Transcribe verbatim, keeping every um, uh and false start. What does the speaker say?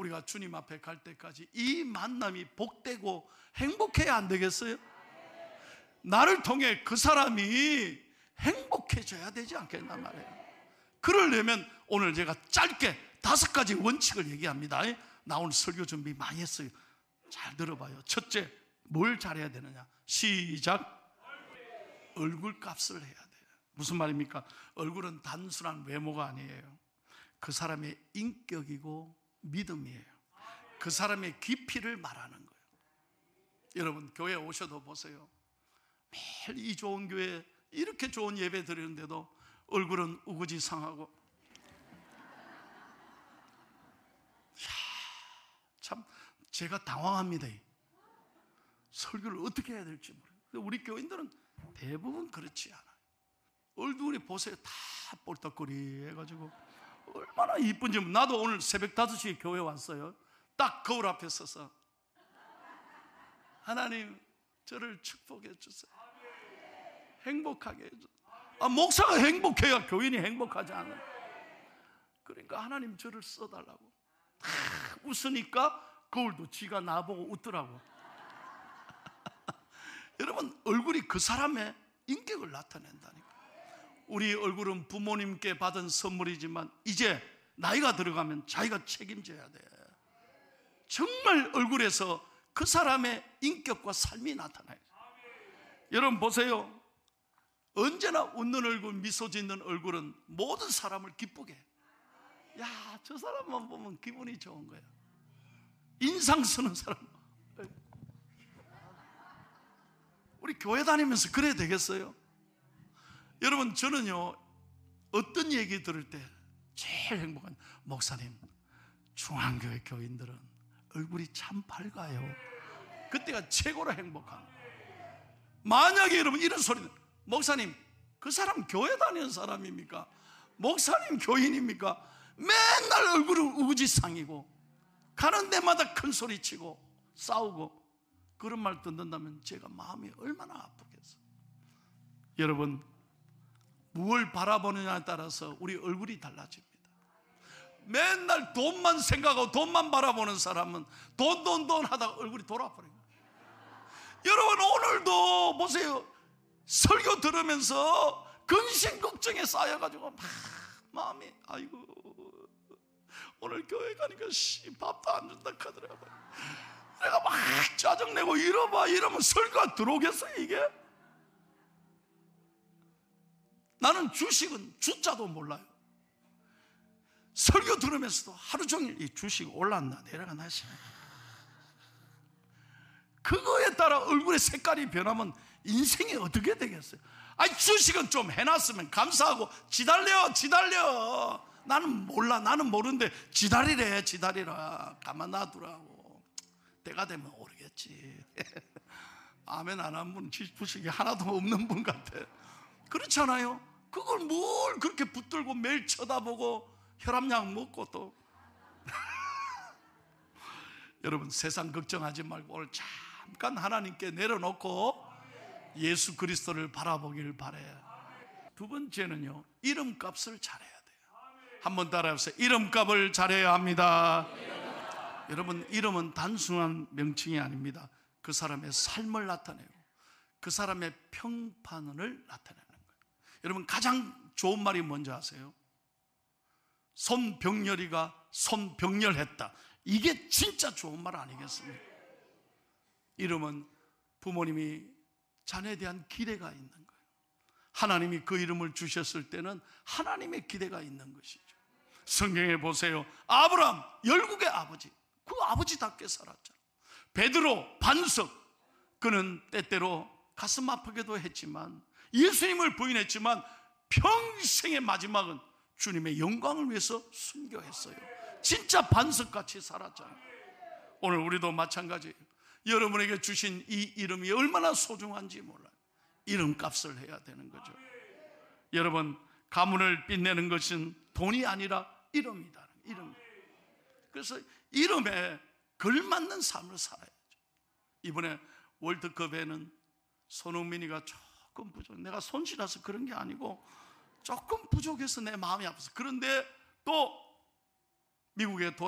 우리가 주님 앞에 갈 때까지 이 만남이 복되고 행복해야 안 되겠어요? 나를 통해 그 사람이 행복해져야 되지 않겠나 말이에요. 그러려면 오늘 제가 짧게 다섯 가지 원칙을 얘기합니다. 나 오늘 설교 준비 많이 했어요. 잘 들어봐요. 첫째, 뭘 잘해야 되느냐? 시작. 얼굴 값을 해야 돼요. 무슨 말입니까? 얼굴은 단순한 외모가 아니에요. 그 사람의 인격이고 믿음이에요. 그 사람의 깊이를 말하는 거예요. 여러분, 교회 오셔도 보세요. 매일 이 좋은 교회 이렇게 좋은 예배 드리는데도 얼굴은 우거지 상하고, 이야, 참 제가 당황합니다. 설교를 어떻게 해야 될지 모르겠어요. 우리 교인들은 대부분 그렇지 않아요. 얼굴이 보세요. 다 볼떡거리 해가지고 얼마나 이쁜지. 나도 오늘 새벽 다섯 시에 교회 왔어요. 딱 거울 앞에 서서 하나님 저를 축복해 주세요. 행복하게 해주세요. 아, 목사가 행복해야 교인이 행복하지 않아요. 그러니까 하나님 저를 써달라고. 다 웃으니까 거울도 지가 나보고 웃더라고. 여러분, 얼굴이 그 사람의 인격을 나타낸다니까. 우리 얼굴은 부모님께 받은 선물이지만 이제 나이가 들어가면 자기가 책임져야 돼. 정말 얼굴에서 그 사람의 인격과 삶이 나타나요. 여러분 보세요. 언제나 웃는 얼굴, 미소 짓는 얼굴은 모든 사람을 기쁘게 해. 야, 저 사람만 보면 기분이 좋은 거야. 인상 쓰는 사람. 우리 교회 다니면서 그래야 되겠어요? 여러분, 저는요, 어떤 얘기 들을 때 제일 행복한, 목사님, 중앙교회 교인들은 얼굴이 참 밝아요. 그때가 최고로 행복합니다. 만약에 여러분 이런 소리는, 목사님, 그 사람 교회 다니는 사람입니까? 목사님 교인입니까? 맨날 얼굴은 우거지상이고 가는 데마다 큰 소리 치고 싸우고, 그런 말 듣는다면 제가 마음이 얼마나 아프겠어요. 여러분, 무엇을 바라보느냐에 따라서 우리 얼굴이 달라집니다. 맨날 돈만 생각하고 돈만 바라보는 사람은 돈 돈 돈 하다가 얼굴이 돌아버려요. 여러분, 오늘도 보세요. 설교 들으면서 근심 걱정에 쌓여가지고 막 마음이, 아이고 오늘 교회 가니까 씨 밥도 안 준다 하더라고요. 내가 막 짜증내고 이러봐 이러면 설교가 들어오겠어요 이게? 나는 주식은 주자도 몰라요. 설교 들으면서도 하루 종일 이 주식 올랐나 내려가나 싶어. 그거에 따라 얼굴의 색깔이 변하면 인생이 어떻게 되겠어요? 아니, 주식은 좀 해놨으면 감사하고 지달려 지달려. 나는 몰라, 나는 모르는데 지달이래 지달이라. 가만 놔두라고. 때가 되면 오르겠지. 아멘 안 한 분 주식이 하나도 없는 분 같아. 그렇잖아요. 그걸 뭘 그렇게 붙들고 매일 쳐다보고 혈압약 먹고 또 여러분, 세상 걱정하지 말고 오늘 잠깐 하나님께 내려놓고 예수 그리스도를 바라보길 바라요. 두 번째는요, 이름값을 잘해야 돼요. 한번 따라해보세요. 이름값을 잘해야 합니다. 여러분, 이름은 단순한 명칭이 아닙니다. 그 사람의 삶을 나타내고 그 사람의 평판을 나타내는 거예요. 여러분, 가장 좋은 말이 뭔지 아세요? 손병렬이가 손병렬했다. 이게 진짜 좋은 말 아니겠습니까? 이름은 부모님이 자녀에 대한 기대가 있는 거예요. 하나님이 그 이름을 주셨을 때는 하나님의 기대가 있는 것이죠. 성경에 보세요. 아브라함, 열국의 아버지. 그 아버지답게 살았잖아요. 베드로, 반석. 그는 때때로 가슴 아프게도 했지만, 예수님을 부인했지만 평생의 마지막은 주님의 영광을 위해서 순교했어요. 진짜 반석같이 살았잖아요. 오늘 우리도 마찬가지예요. 여러분에게 주신 이 이름이 얼마나 소중한지 몰라요. 이름값을 해야 되는 거죠. 여러분, 가문을 빛내는 것은 돈이 아니라 이름이다. 이름. 그래서 이름에 걸맞는 삶을 살아야죠. 이번에 월드컵에는 손흥민이가 조금 부족. 내가 손실해서 그런 게 아니고 조금 부족해서 내 마음이 아파서. 그런데 또 미국에 돌아